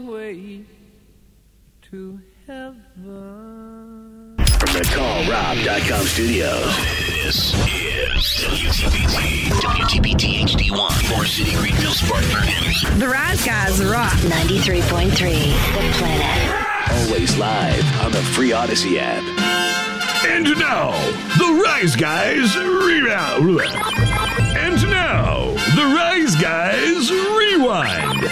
way to heaven. From the CallRob.com studios, this is WTBT HD1, Forest City, Greenville, Spartanburg. The Rise Guys rock. 93.3, The Planet. Always live on the free Odyssey app. And now, the Rise Guys Rewind. And now, the Rise Guys Rewind.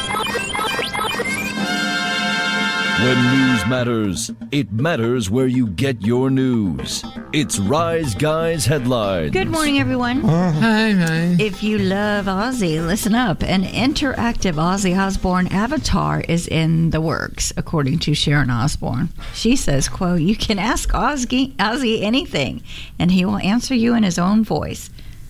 When news matters, it matters where you get your news. It's Rise Guys Headlines. Good morning, everyone. Hi. If you love Ozzy, listen up. An interactive Ozzy Osbourne avatar is in the works, according to Sharon Osbourne. She says, quote, "You can ask Ozzy anything, and he will answer you in his own voice."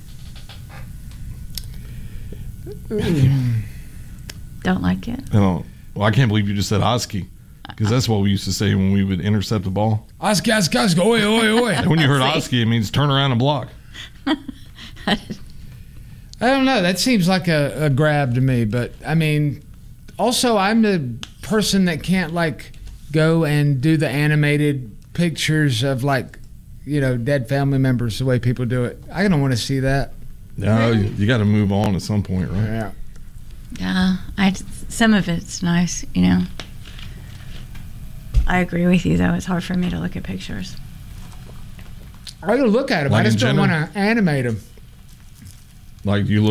Don't like it? Well, I can't believe you just said Oski, because that's what we used to say when we would intercept the ball. Oski, oi, oi, oi. And when you heard Oski, it means turn around and block. I don't know. That seems like a grab to me. But, I mean, also I'm the person that can't, like, go and do the animated pictures of, like, you know, dead family members the way people do it. I don't want to see that. No, you got to move on at some point, right? Yeah. Yeah, some of it's nice, you know. I agree with you, though. It's hard for me to look at pictures. I can look at them. Like I just in don't want general? to animate them. Like you